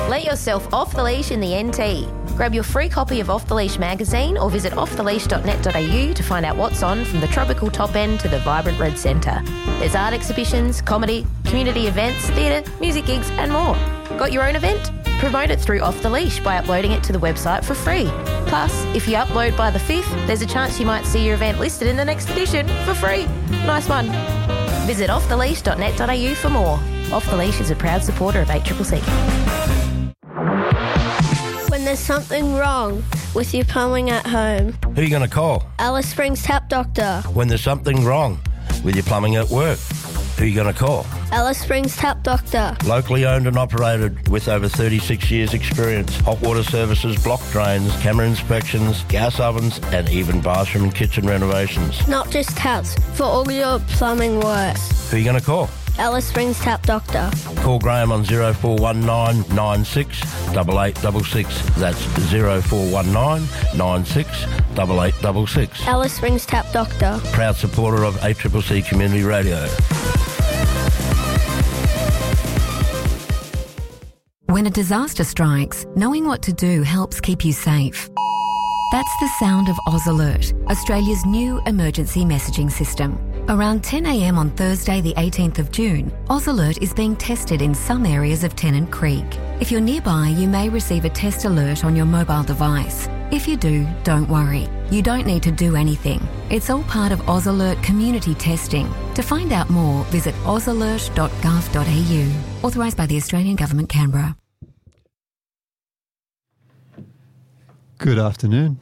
Let yourself off the leash in the NT. Grab your free copy of Off the Leash magazine or visit offtheleash.net.au to find out what's on from the tropical top end to the vibrant red centre. There's art exhibitions, comedy, community events, theatre, music gigs and more. Got your own event? Promote it through Off the Leash by uploading it to the website for free. Plus, if you upload by the 5th, there's a chance you might see your event listed in the next edition for free. Nice one. Visit offtheleash.net.au for more. Off the Leash is a proud supporter of 8CCC. When there's something wrong with your plumbing at home, Who are you going to call? Alice Springs Tap Doctor. When there's something wrong with your plumbing at work, who are you going to call? Alice Springs Tap Doctor. Locally owned and operated with over 36 years experience. Hot water services, block drains, camera inspections, gas ovens and even bathroom and kitchen renovations. Not just taps, for all your plumbing works. Who are you going to call? Alice Springs Tap Doctor. Call Graham on 0419 96 8866. That's 0419 96 8866. Alice Springs Tap Doctor. Proud supporter of 8CCC Community Radio. When a disaster strikes, knowing what to do helps keep you safe. That's the sound of Oz Alert, Australia's new emergency messaging system. Around 10 a.m. on Thursday the 18th of June, Oz Alert is being tested in some areas of Tennant Creek. If you're nearby, you may receive a test alert on your mobile device. If you do, don't worry. You don't need to do anything. It's all part of Oz Alert community testing. To find out more, visit ozalert.gov.au. Authorised by the Australian Government, Canberra. Good afternoon.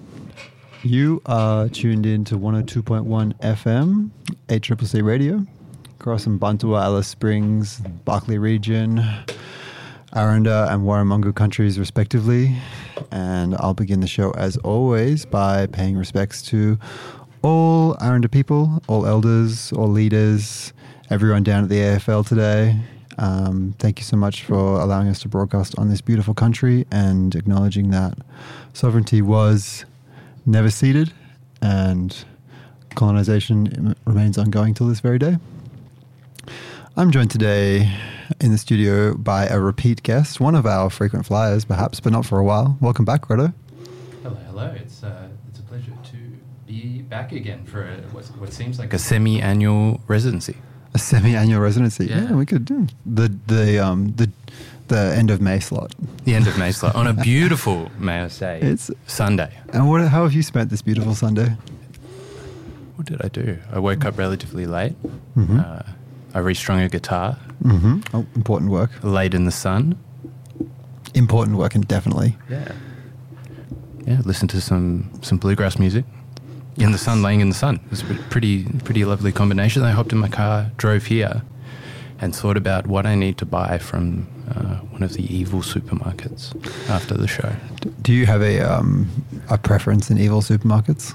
You are tuned in to 102.1 FM, 8CCC Radio, across in Buntua, Alice Springs, Barkly region, Aranda and Warramungu countries respectively. And I'll begin the show as always by paying respects to all Aranda people, all elders, all leaders, everyone down at the AFL today. Thank you so much for allowing us to broadcast on this beautiful country and acknowledging that sovereignty was never ceded and colonisation remains ongoing till this very day. I'm joined today in the studio by a repeat guest, one of our frequent flyers perhaps, but not for a while. Welcome back, Grotto. Hello. It's a pleasure to be back again for what seems like a semi-annual residency. A semi-annual residency. Yeah. We could do the end of May slot. The end of May slot on a beautiful, may I say, it's Sunday. And how have you spent this beautiful Sunday? What did I do? I woke up relatively late. Mm-hmm. I restrung a guitar. Mm-hmm. Oh, important work. Laid in the sun. Important work, and Yeah. Listened to some bluegrass music. In the sun, laying in the sun. It was a pretty lovely combination. I hopped in my car, drove here, and thought about what I need to buy from one of the evil supermarkets after the show. Do you have a preference in evil supermarkets?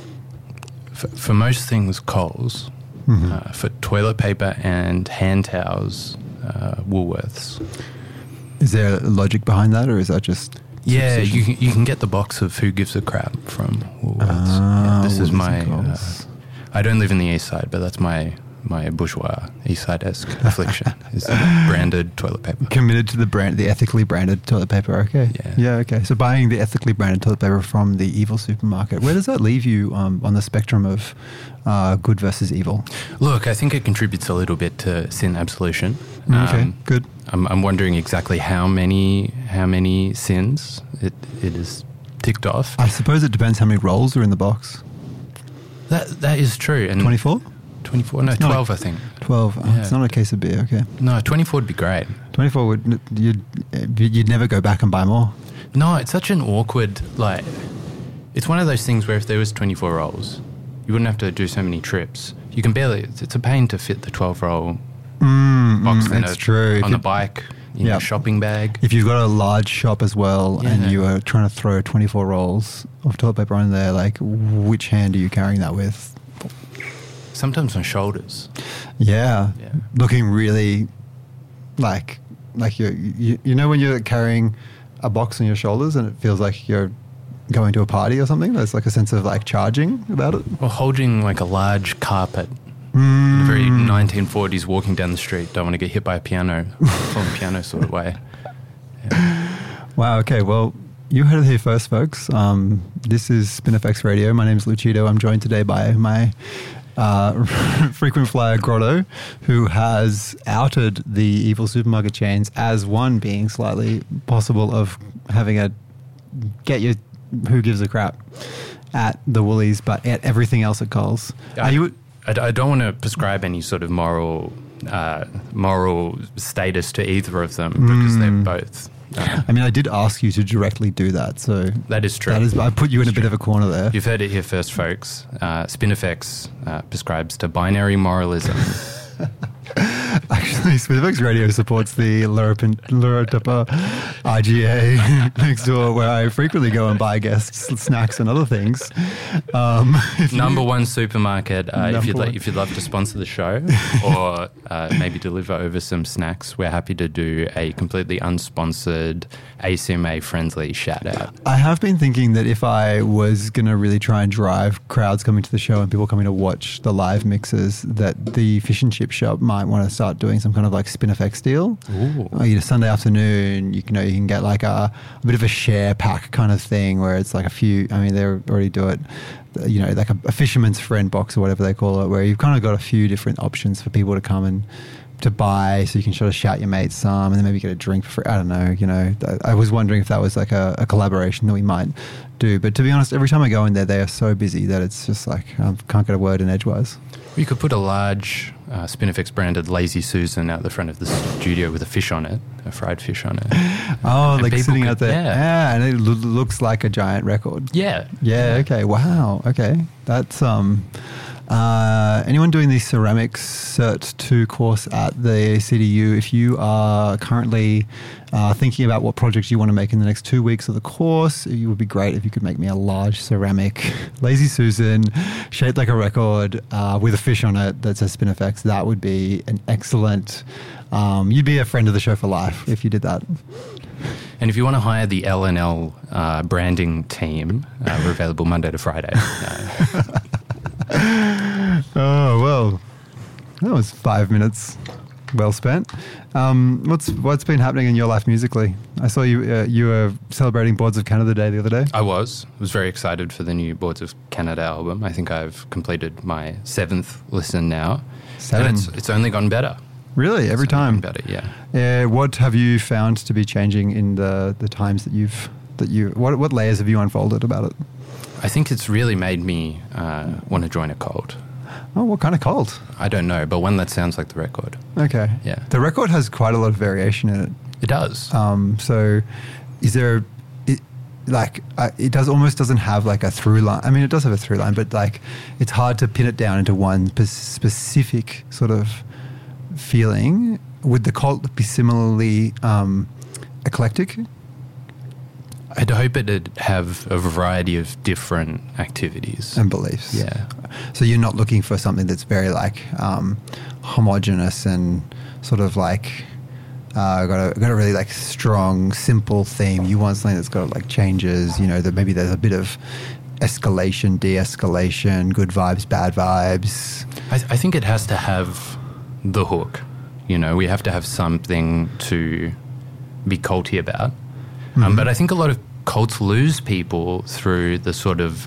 For most things, Coles. Mm-hmm. For toilet paper and hand towels, Woolworths. Is there logic behind that, or is that just... Yeah, you can get the box of Who Gives a Crap from Woolworths. This is my... I don't live in the east side, but that's my bourgeois east side-esque affliction, is branded toilet paper. Committed to the ethically branded toilet paper, okay. Yeah, okay. So buying the ethically branded toilet paper from the evil supermarket, where does that leave you on the spectrum of good versus evil? Look, I think it contributes a little bit to sin absolution. Okay, good. I'm wondering exactly how many sins it is ticked off. I suppose it depends how many rolls are in the box. That is true. And 24? 24? No, 12, I think. 12. Oh, yeah. It's not a case of beer, okay. No, 24 would be great. 24 you'd never go back and buy more. No, it's such an awkward, it's one of those things where if there was 24 rolls, you wouldn't have to do so many trips. You can barely, it's a pain to fit the 12-roll box on the bike, in a shopping bag. If you've got a large shop as well and you are trying to throw 24 rolls of toilet paper on there, which hand are you carrying that with? Sometimes on shoulders. Yeah. Looking really like you know when you're carrying a box on your shoulders and it feels like you're going to a party or something? There's a sense of charging about it. Or holding a large carpet. In a very 1940s walking down the street, don't want to get hit by a piano, from a piano sort of way. Wow. Okay. Well, you heard it here first, folks. This is SpinFX Radio. My name is Lucido. I'm joined today by my frequent flyer Grotto, who has outed the evil supermarket chains as one being slightly possible of having a get your who gives a crap at the Woolies, but at everything else at Coles. I don't want to prescribe any sort of moral status to either of them because they're both. I mean, I did ask you to directly do that, so that is true. I put you in a bit of a corner there. You've heard it here first, folks. SpinFX prescribes to binary moralism. Actually, SpinFX Radio supports the Luratupa IGA next door, where I frequently go and buy guests snacks and other things. Number one supermarket. If you'd love to sponsor the show or maybe deliver over some snacks, we're happy to do a completely unsponsored, ACMA-friendly shout-out. I have been thinking that if I was going to really try and drive crowds coming to the show and people coming to watch the live mixes, that the fish and chip shop might want to start doing some kind of like SpinFX deal. Sunday afternoon, you can get like a bit of a share pack kind of thing where it's like a few, I mean, they already do it, like a fisherman's friend box or whatever they call it, where you've kind of got a few different options for people to come and to buy, so you can sort of shout your mates some and then maybe get a drink for free. I don't know, I was wondering if that was like a collaboration that we might do. But to be honest, every time I go in there, they are so busy that it's just like I can't get a word in edgewise. You could put a large SpinFX branded Lazy Susan out the front of the studio with a fish on it, a fried fish on it. Oh, like sitting out there. Yeah, and it looks like a giant record. Yeah. Yeah, okay. Wow. Okay. That's anyone doing the ceramics Cert 2 course at the CDU, if you are currently thinking about what projects you want to make in the next 2 weeks of the course, it would be great if you could make me a large ceramic Lazy Susan shaped like a record with a fish on it that says SpinFX. That would be an excellent, you'd be a friend of the show for life if you did that. And if you want to hire the L&L branding team, we're available Monday to Friday. Oh, well, that was 5 minutes well spent. What's been happening in your life musically? I saw you were celebrating Boards of Canada Day the other day. I was very excited for the new Boards of Canada album. I think I've completed my 7th listen now. 7? And it's only gotten better. Really? Every time? Better, yeah. What have you found to be changing in the times that what layers have you unfolded about it? I think it's really made me want to join a cult. Oh, what kind of cult? I don't know, but one that sounds like the record. Okay. Yeah. The record has quite a lot of variation in it. It does. So is there... it doesn't have like a through line. I mean, it does have a through line, but like it's hard to pin it down into one specific sort of feeling. Would the cult be similarly eclectic? I'd hope it'd have a variety of different activities. And beliefs. Yeah. So you're not looking for something that's very like homogenous and sort of like got a really like strong, simple theme. You want something that's got like changes, that maybe there's a bit of escalation, de-escalation, good vibes, bad vibes. I think it has to have the hook. We have to have something to be culty about. But I think a lot of cults lose people through the sort of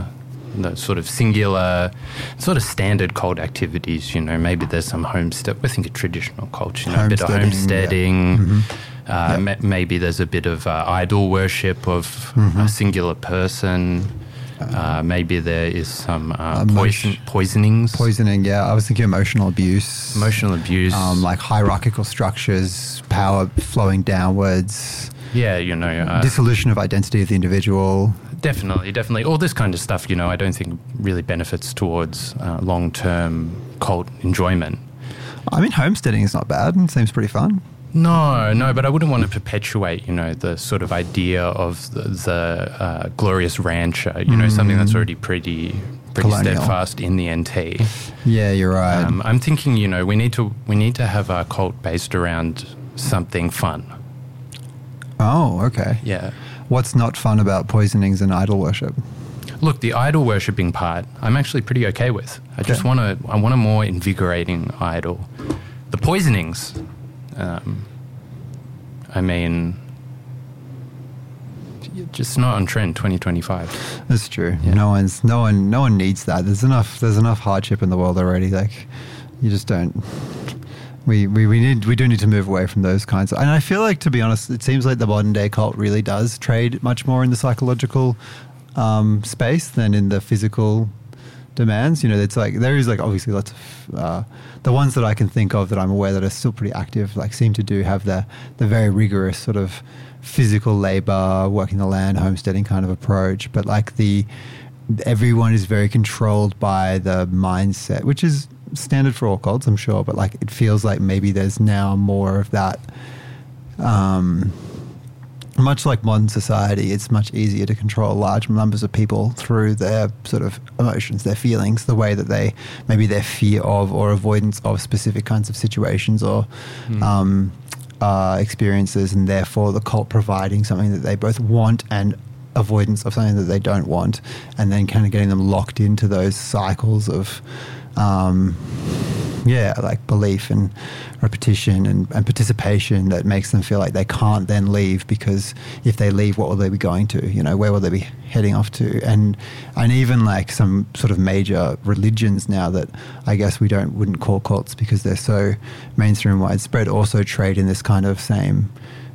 singular, sort of standard cult activities. Maybe there's some homestead. I think a traditional cult, a bit of homesteading. Yeah. Maybe there's a bit of idol worship of a singular person. Maybe there is some poisonings. Poisoning, yeah. I was thinking emotional abuse. Like hierarchical structures, power flowing downwards. Yeah, dissolution of identity of the individual. Definitely. All this kind of stuff, I don't think really benefits towards long-term cult enjoyment. I mean, homesteading is not bad. It seems pretty fun. No, but I wouldn't want to perpetuate, the sort of idea of the glorious rancher, something that's already pretty steadfast in the NT. Yeah, you're right. I'm thinking, we need to have our cult based around something fun. Oh, okay. Yeah. What's not fun about poisonings and idol worship? Look, the idol worshipping part, I'm actually pretty okay with. I want a more invigorating idol. The poisonings, just not on trend 2025. That's true. Yeah. No one needs that. There's enough hardship in the world already. Like, you just don't. We do need to move away from those kinds. And I feel like, to be honest, it seems like the modern day cult really does trade much more in the psychological space than in the physical demands. You know, it's like there is like obviously lots of the ones that I can think of that I'm aware that are still pretty active, like seem to have the very rigorous sort of physical labor, working the land, homesteading kind of approach. But like everyone is very controlled by the mindset, which is standard for all cults, I'm sure, but like it feels like maybe there's now more of that. Much like modern society, it's much easier to control large numbers of people through their sort of emotions, their feelings, the way that maybe their fear of or avoidance of specific kinds of situations or experiences, and therefore the cult providing something that they both want and avoidance of something that they don't want, and then kind of getting them locked into those cycles of like belief and repetition and participation that makes them feel like they can't then leave, because if they leave, what will they be going to? You know, where will they be heading off to? And even like some sort of major religions now that I guess we wouldn't call cults because they're so mainstream widespread, also trade in this kind of same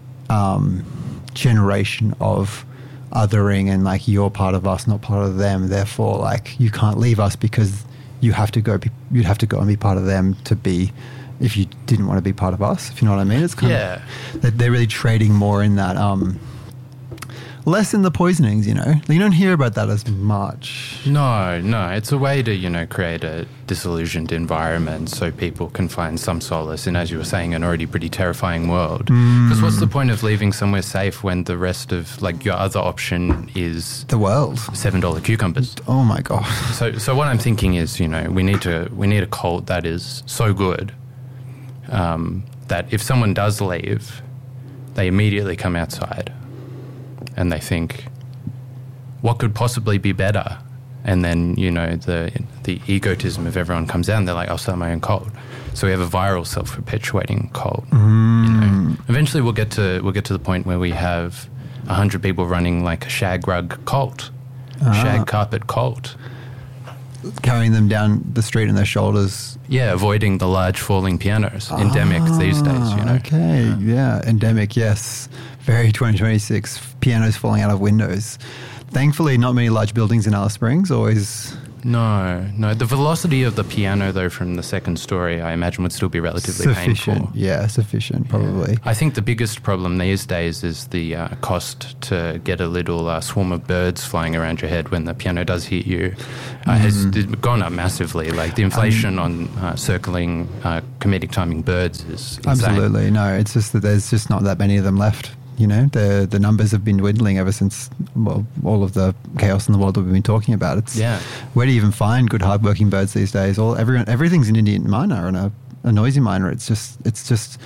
generation of othering and like you're part of us, not part of them. Therefore, like you can't leave us because you'd have to go and be part of them to be, if you didn't want to be part of us, if you know what I mean. It's kind of, they're really trading more in that, less in the poisonings, you know. You don't hear about that as much. No, it's a way to, you know, create a disillusioned environment so people can find some solace in, as you were saying, an already pretty terrifying world. Because what's the point of leaving somewhere safe when the rest of, like, your other option is the world, $7 cucumbers? Oh my god! So what I'm thinking is, you know, we need a cult that is so good that if someone does leave, they immediately come outside and they think, what could possibly be better? And then, you know, the egotism of everyone comes out and they're like, I'll start my own cult. So we have a viral self-perpetuating cult. You know? Eventually we'll get to the point where we have 100 people running like a shag rug cult, shag carpet cult. Carrying them down the street on their shoulders. Yeah, avoiding the large falling pianos. Endemic these days, you know. Okay, yeah, endemic, yes. Very 2026, pianos falling out of windows. Thankfully, not many large buildings in Alice Springs, always... No. The velocity of the piano, though, from the second story, I imagine would still be relatively painful. Yeah, sufficient, probably. Yeah. I think the biggest problem these days is the cost to get a little swarm of birds flying around your head when the piano does hit you has gone up massively. Like, the inflation on circling, comedic timing birds is insane. Absolutely. No, it's just that there's just not that many of them left. You know, the numbers have been dwindling ever since, well, all of the chaos in the world that we've been talking about. Where do you even find good hardworking birds these days? Everything's an Indian miner and a noisy miner. It's just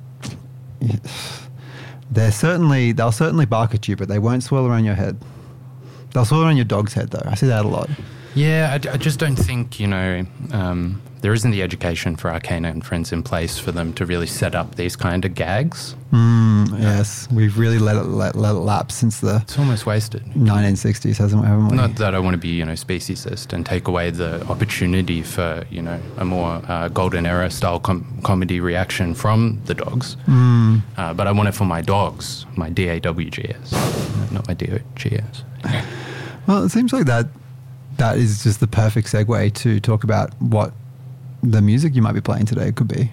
they'll certainly bark at you, but they won't swirl around your head. They'll swirl around your dog's head, though. I see that a lot. Yeah, I just don't think, you know, there isn't the education for our canine friends in place for them to really set up these kind of gags. Yes, we've really let it lapse since it's almost wasted. 1960s, haven't we? Not that I want to be, you know, speciesist and take away the opportunity for, you know, a more golden era style comedy reaction from the dogs. But I want it for my dogs, my DAWGS, not my DOGS. Well, it seems like that is just the perfect segue to talk about what the music you might be playing today could be.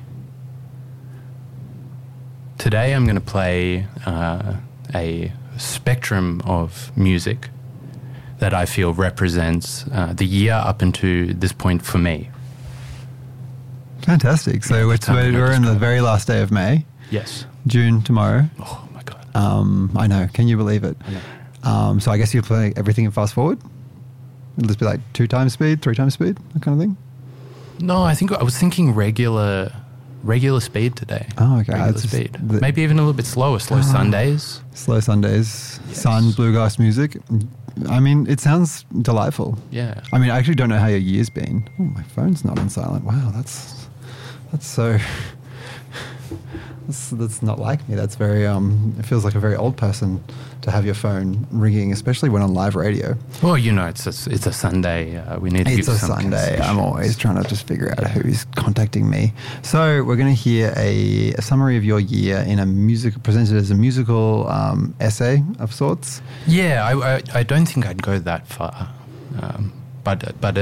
Today I'm going to play a spectrum of music that I feel represents the year up until this point for me. Fantastic. So we're in the very last day of May. Yes. June tomorrow. Oh, my God. I know. Can you believe it? I know. So I guess you'll play everything in fast forward? It'll just be like 2 times speed, 3 times speed, that kind of thing? No, I was thinking regular speed today. Oh, okay. Regular speed. Maybe even a little bit slower. Slow Sundays. Slow Sundays. Yes. Sun, bluegrass music. I mean, it sounds delightful. Yeah. I mean, I actually don't know how your year's been. Oh, my phone's not on silent. Wow, that's so... That's not like me. That's very, it feels like a very old person to have your phone ringing, especially when on live radio. Well, it's a Sunday. We need to give some Sunday. I'm always trying to just figure out who's contacting me. So we're going to hear a summary of your year in presented as a musical essay of sorts. Yeah, I don't think I'd go that far, but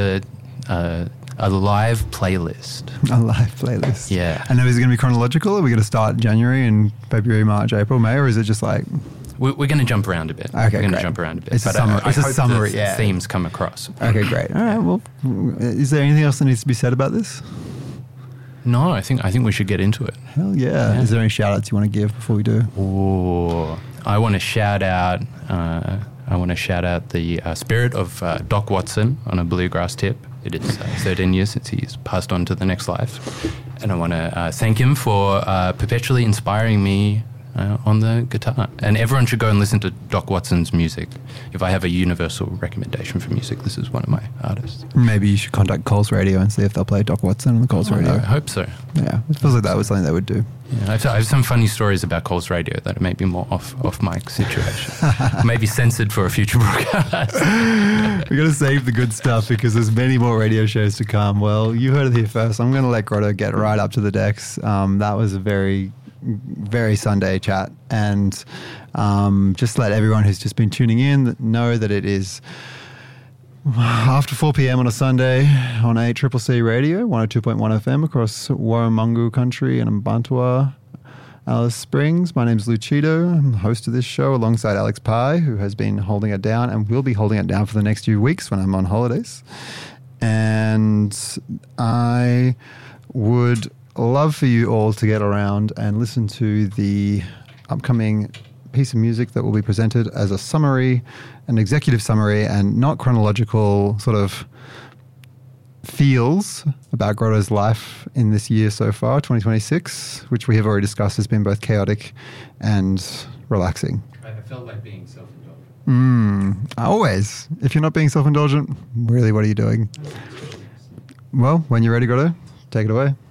a live playlist. A live playlist. Yeah. And is it going to be chronological? Are we going to start January and February, March, April, May, or is it just like... We're going to jump around a bit. Okay, We're going to jump around a bit. It's a summary. The themes come across. Okay, great. All right, well, is there anything else that needs to be said about this? No, I think we should get into it. Hell yeah. Is there any shout-outs you want to give before we do? Oh, I want to shout out the spirit of Doc Watson on a bluegrass tip. It is 13 years since he's passed on to the next life. And I want to thank him for perpetually inspiring me on the guitar. And everyone should go and listen to Doc Watson's music. If I have a universal recommendation for music, this is one of my artists. Maybe you should contact Coles Radio and see if they'll play Doc Watson on the Coles Radio. I hope so. Yeah, it feels like that was something they would do. Yeah, I have some funny stories about Coles Radio that may be more off mic situation. Maybe censored for a future broadcast. We're going to save the good stuff because there's many more radio shows to come. Well, you heard it here first. I'm going to let Grotto get right up to the decks. That was a very, very Sunday chat. And just let everyone who's just been tuning in know that it is after 4 p.m. on a Sunday on ACCC Radio, 102.1 FM across Warramungu country and Mbantua, Alice Springs. My name's Lucido. I'm the host of this show alongside Alex Pye, who has been holding it down and will be holding it down for the next few weeks when I'm on holidays. And I would love for you all to get around and listen to the upcoming piece of music that will be presented as a summary, an executive summary, and not chronological sort of feels about Grotto's life in this year so far, 2026, which we have already discussed has been both chaotic and relaxing. I felt like being self-indulgent. Always. If you're not being self-indulgent, really, what are you doing? Well, when you're ready, Grotto, take it away.